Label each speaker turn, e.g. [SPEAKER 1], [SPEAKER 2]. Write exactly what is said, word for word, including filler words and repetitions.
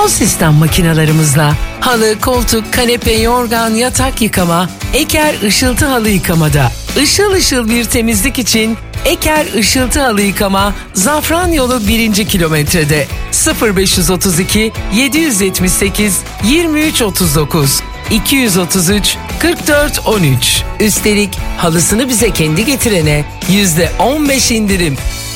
[SPEAKER 1] Son sistem makinalarımızla halı, koltuk, kanepe, yorgan, yatak yıkama, Eker Işıltı Halı Yıkamada. Işıl ışıl bir temizlik için Eker Işıltı Halı Yıkama, Zafranyolu birinci kilometrede. sıfır beş otuz iki yedi yetmiş sekiz yirmi üç otuz dokuz iki otuz üç kırk dört on üç. Üstelik halısını bize kendi getirene yüzde on beş indirim.